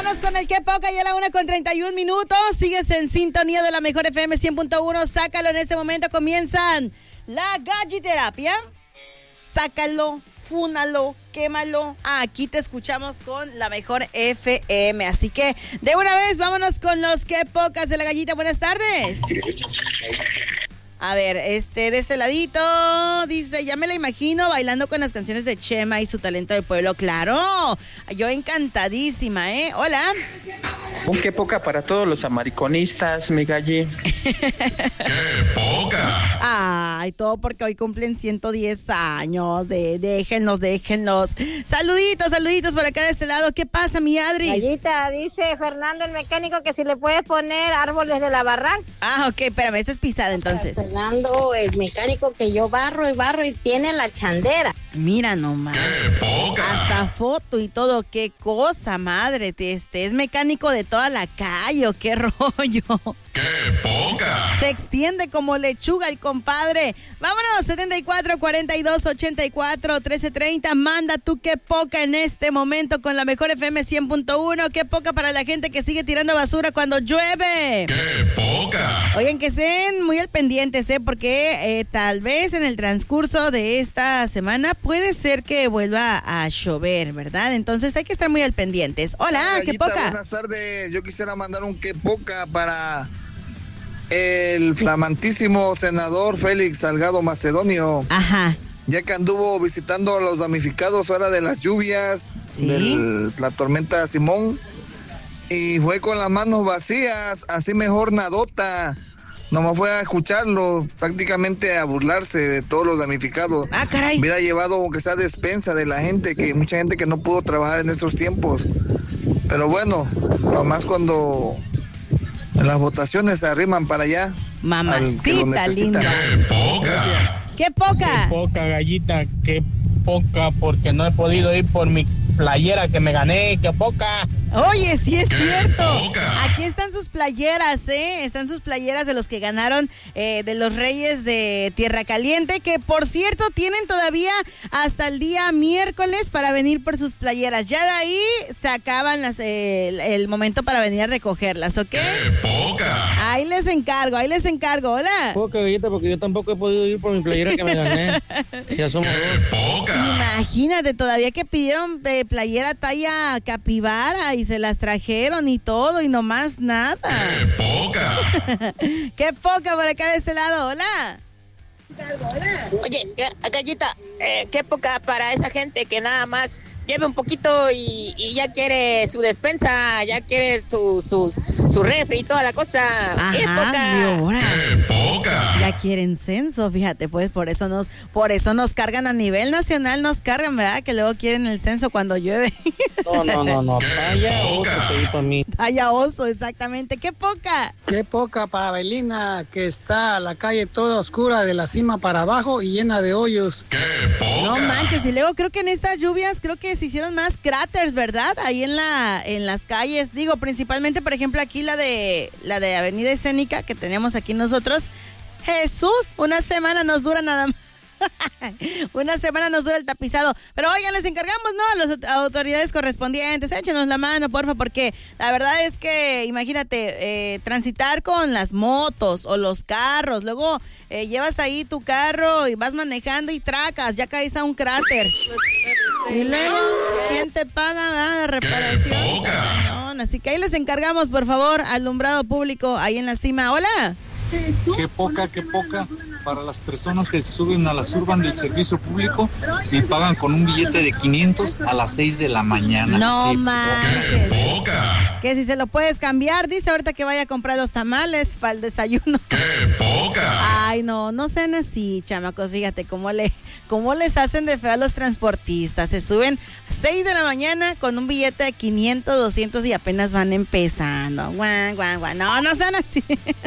Vámonos con el que poca, ya a la 1:31. Sigues en sintonía de la mejor FM 100.1. Sácalo en este momento. Comienzan la galliterapia. Sácalo, fúnalo, quémalo. Aquí te escuchamos con la mejor FM. Así que de una vez vámonos con los que pocas de la gallita. Buenas tardes. A ver, de este ladito, dice, ya me la imagino bailando con las canciones de Chema y su talento del pueblo. ¡Claro! Yo encantadísima, ¿eh? Hola. Un qué poca para todos los amariconistas, mi galli. ¡Qué poca! Ay, todo porque hoy cumplen 110 años. Déjenlos. Saluditos por acá de este lado. ¿Qué pasa, mi Adris? Gallita, dice Fernando el mecánico que si le puedes poner árboles de la barranca. Ah, ok, espérame, esta es pisada entonces. Fernando, el mecánico que yo barro y tiene la chandera. Mira nomás. ¡Qué poca! Hasta foto y todo, qué cosa, madre. Es mecánico de toda la calle, qué rollo. ¡Qué poca! Se extiende como lechuga el compadre. Vámonos, 74 42 84 13 30. Manda tú qué poca en este momento con la mejor FM 100.1. Qué poca para la gente que sigue tirando basura cuando llueve. ¡Qué poca! Oigan, que estén muy al pendientes, porque tal vez en el transcurso de esta semana puede ser que vuelva a llover, ¿verdad? Entonces hay que estar muy al pendientes. Hola, qué poca. Buenas tardes, yo quisiera mandar un qué poca para el flamantísimo senador Félix Salgado Macedonio. Ajá. Ya que anduvo visitando a los damnificados ahora de las lluvias, ¿sí?, de la tormenta Simón, y fue con las manos vacías, así mejor nadota. Nomás fue a escucharlo, prácticamente a burlarse de todos los damnificados. Ah, caray. Hubiera llevado aunque sea despensa de la gente, que mucha gente que no pudo trabajar en esos tiempos. Pero bueno, nomás cuando las votaciones se arriman para allá. Mamacita linda. ¡Qué poca! Gracias. ¡Qué poca! Qué poca, gallita, qué poca, porque no he podido ir por mi playera que me gané, qué poca. Oye, sí es cierto. Poca. Aquí están sus playeras, Están sus playeras de los que ganaron, de los Reyes de Tierra Caliente, que por cierto tienen todavía hasta el día miércoles para venir por sus playeras. Ya de ahí se acaban el momento para venir a recogerlas, ¿ok? ¡Qué poca! Ahí les encargo. Hola. Poca, gallita, porque yo tampoco he podido ir por mi playera que me gané. Ya somos ¡Qué dos. poca! Imagínate, todavía que pidieron playera talla capibara y se las trajeron y todo y nomás nada. ¡Qué poca! Qué poca por acá de este lado, hola. Oye, gallita, qué poca para esa gente que nada más lleve un poquito y ya quiere su despensa, ya quiere su refri y toda la cosa. ¡Qué Ajá, y poca! ahora ¡Qué poca! ya quieren censo, fíjate, pues por eso nos cargan a nivel nacional, nos cargan, ¿verdad? Que luego quieren el censo cuando llueve. No, vaya oso pedito a mí. Vaya oso, exactamente, qué poca. Qué poca para Belina, que está la calle toda oscura de la cima para abajo y llena de hoyos. ¡Qué poca! No manches, y luego creo que en estas lluvias se hicieron más cráteres, ¿verdad? Ahí en las calles, digo, principalmente, por ejemplo, aquí la de Avenida Escénica que tenemos aquí nosotros. Jesús, una semana nos dura nada más. Una semana nos dura el tapizado. Pero oigan, les encargamos, ¿no? A las autoridades correspondientes, échenos la mano, porfa, porque la verdad es que, imagínate, transitar con las motos o los carros, luego llevas ahí tu carro y vas manejando y tracas, ya caes a un cráter. Y luego, ¿quién te paga la reparación? Cañón. Así que ahí les encargamos, por favor, alumbrado público ahí en la cima. Hola. Qué poca para las personas que se suben a la Surban del servicio público y pagan con un billete de 500 a las 6 de la mañana. No ¡Qué manches. poca! Que si se lo puedes cambiar, dice ahorita que vaya a comprar los tamales para el desayuno. ¡Qué poca! Ay, no sean así, chamacos, fíjate cómo les hacen de feo a los transportistas. Se suben 6 de la mañana con un billete de 500, 200 y apenas van empezando. Guan. No sean así.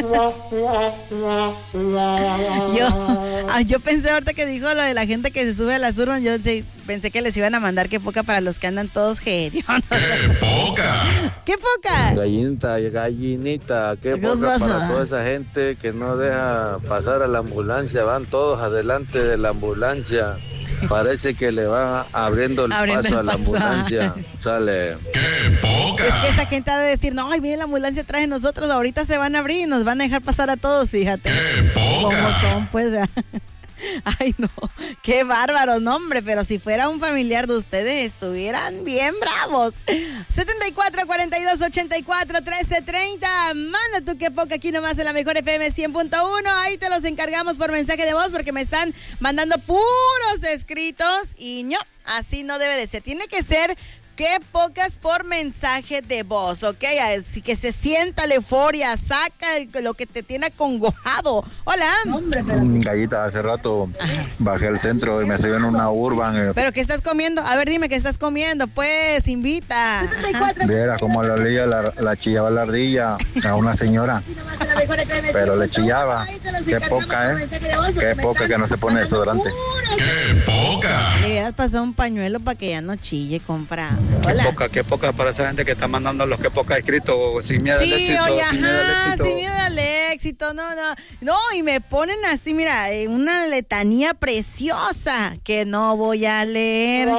Yo pensé ahorita que dijo lo de la gente que se sube a la Surban, yo pensé que les iban a mandar qué poca para los que andan todos hediondos. ¡Qué poca! ¡Qué poca! Gallinita, qué ¿Qué poca pasa? para toda esa gente que no deja pasar a la ambulancia, van todos adelante de la ambulancia. Parece que le va abriendo el paso a la ambulancia. Sale. ¡Qué poca! Es que esa gente ha de decir, no, ay, viene la ambulancia atrás de nosotros, ahorita se van a abrir y nos van a dejar pasar a todos, fíjate. ¡Qué poca! ¿Cómo son, pues? ¿Verdad? Ay, no, qué bárbaro, no, hombre, pero si fuera un familiar de ustedes, estuvieran bien bravos. 74 42 84 13 30. Manda tu qué poca aquí nomás en la mejor FM 100.1. Ahí te los encargamos por mensaje de voz porque me están mandando puros escritos y no, así no debe de ser. Tiene que ser qué pocas por mensaje de voz, ¿ok? Así que se sienta la euforia, saca lo que te tiene acongojado. Hola. Gallita, hace rato bajé al centro y me subí en una Urban. ¿Pero qué estás comiendo? A ver, dime qué estás comiendo, pues, invita. Viera cómo la olía, la chillaba la ardilla a una señora, pero le chillaba. Qué poca, qué poca que no se pone desodorante. ¡Qué poca! Le hubieras pasado un pañuelo para que ya no chille, compra. Hola. Qué poca para esa gente que está mandando los que poca escritos sin miedo al éxito. Oye, sin miedo al éxito. Sin miedo al éxito, no, y me ponen así, mira, una letanía preciosa que no voy a leer.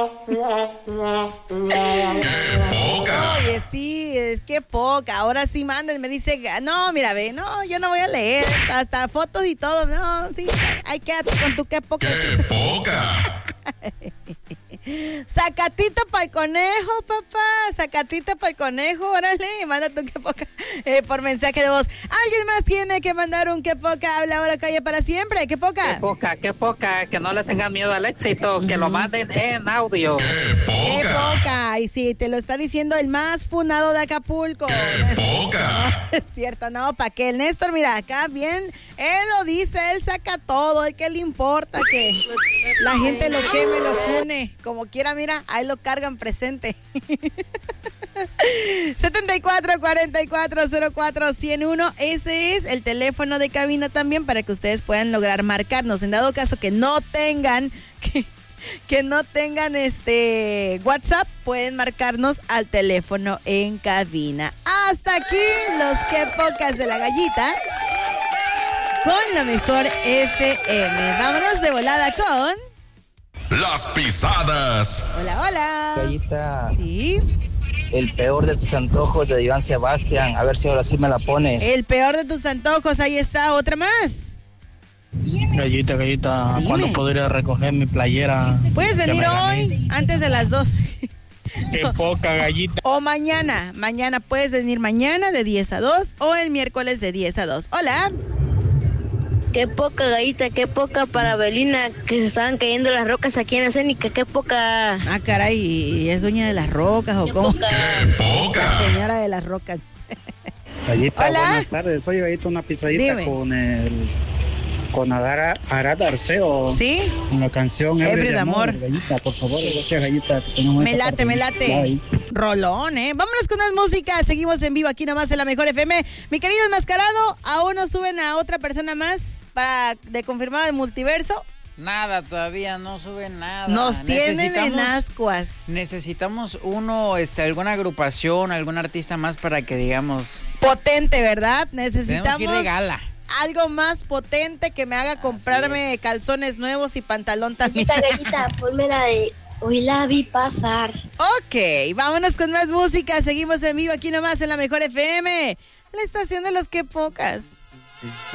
¡Qué poca! Oye, sí, es que poca, ahora sí mandan, me dice, no, mira, ve, no, yo no voy a leer, hasta fotos y todo, no, sí, ahí quédate con tu qué poca. ¡Qué poca! Sacatito para el conejo, papá. Sacatito para el conejo, órale. Manda tu qué poca por mensaje de voz. ¿Alguien más tiene que mandar un qué poca? Habla ahora, calle para siempre. ¿Qué poca? Qué poca, que no le tengan miedo al éxito, que lo manden en audio. ¡Qué poca! Y sí, te lo está diciendo el más funado de Acapulco. ¡Qué poca! Es cierto, no, para que el Néstor, mira, acá bien, él lo dice, él saca todo, ¿qué le importa? Que la gente lo queme, lo fune, como quiera, mira, ahí lo cargan presente. 74 44 04 101, ese es el teléfono de cabina también para que ustedes puedan lograr marcarnos. En dado caso que no tengan WhatsApp, pueden marcarnos al teléfono en cabina. Hasta aquí los que pocas de la gallita con la mejor FM. Vámonos de volada con Las Pisadas. Hola. Gallita. Sí. El peor de tus antojos de Iván Sebastián. A ver si ahora sí me la pones. El peor de tus antojos, ahí está, otra más. Gallita, Dime. ¿cuándo podría recoger mi playera? Puedes venir hoy, antes de las 2. Qué poca, gallita. O mañana puedes venir mañana de 10 a 2 o el miércoles de 10 a 2. Hola. Qué poca, gallita, qué poca para Belina, que se estaban cayendo las rocas aquí en la escénica, qué poca. Ah, caray, ¿y es dueña de las rocas o cómo? Poca. ¡Qué poca! La señora de las rocas. Gallita, Hola. buenas tardes. Oye, Gallita, una pisadita Dime. con Arad Arceo. ¿Sí? Con la canción Ebrio de amor. Gallita, por favor, gracias, Gallita. que tenemos Me esta late. parte. Rolón, Vámonos con más música. Seguimos en vivo aquí nomás en la mejor FM. Mi querido enmascarado, ¿aún no suben a otra persona más de confirmado el multiverso? Nada, todavía no suben nada. Nos tienen en ascuas. Necesitamos alguna agrupación, algún artista más para que digamos... Potente, ¿verdad? Necesitamos Tenemos que ir de gala. Algo más potente que me haga comprarme calzones nuevos y pantalón también. Gallita, ponme la de hoy la vi pasar. Ok, vámonos con más música. Seguimos en vivo aquí nomás en la mejor FM. La estación de los que pocas.